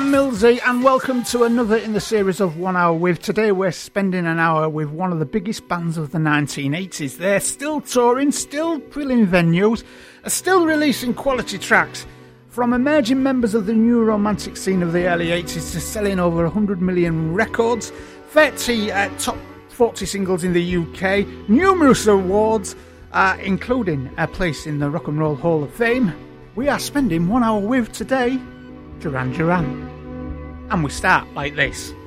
I'm Millsy and welcome to another in the series of 1 Hour With. Today we're spending an hour with one of the biggest bands of the 1980s. They're still touring, still filling venues, are still releasing quality tracks. From emerging members of the new romantic scene of the early 80s to selling over 100 million records, 30 top 40 singles in the UK, numerous awards, including a place in the Rock and Roll Hall of Fame, we are spending 1 hour with today Duran Duran. And we start like this.